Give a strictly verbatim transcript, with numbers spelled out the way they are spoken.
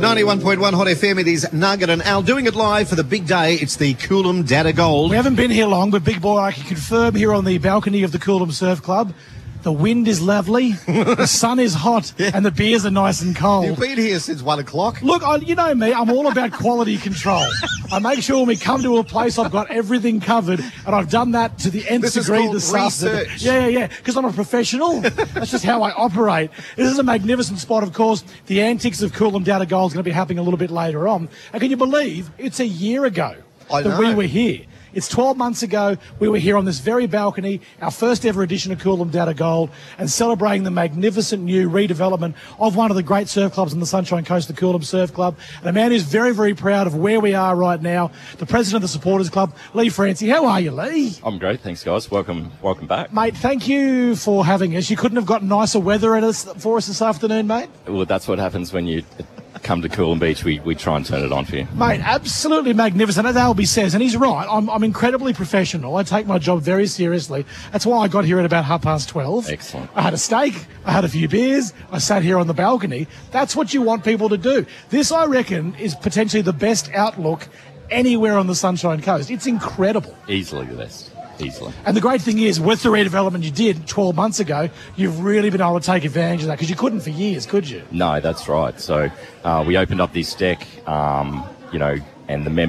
ninety-one point one Hot F M, it is Nugget and Al doing it live for the big day. It's the Coolum Data Gold. We haven't been here long, but Big Boy, I can confirm here on the balcony of the Coolum Surf Club, the wind is lovely, the sun is hot, Yeah. and the beers are nice and cold. You've been here since one o'clock. Look, I, you know me, I'm all about quality control. I make sure when we come to a place, I've got everything covered, and I've done that to the nth This is degree called this afternoon. research. Yeah, yeah, yeah, because I'm a professional. That's just how I operate. This is a magnificent spot, of course. The antics of Coolum Data Gold is going to be happening a little bit later on. And can you believe it's a year ago I that know. we were here? It's twelve months ago. We were here on this very balcony, our first ever edition of Coolum Data Gold, and celebrating the magnificent new redevelopment of one of the great surf clubs on the Sunshine Coast, the Coolum Surf Club. And a man who's very, very proud of where we are right now, the president of the Supporters Club, Lee Francie. How are you, Lee? I'm great, thanks guys. Welcome, welcome back. Mate, thank you for having us. You couldn't have got nicer weather at us, for us this afternoon, mate. Well, that's what happens when you come to Coolum Beach. We we try and turn it on for you. Mate, absolutely magnificent, as Albie says, and he's right. I'm, I'm incredibly professional. I take my job very seriously. That's why I got here at about half past twelve. Excellent. I had a steak, I had a few beers, I sat here on the balcony. That's what you want people to do. This, I reckon, is potentially the best outlook anywhere on the Sunshine Coast. It's incredible. Easily the best. Easily. And the great thing is, with the redevelopment you did twelve months ago, you've really been able to take advantage of that, because you couldn't for years, could you? No, that's right. So uh, we opened up this deck, um, you know, and the members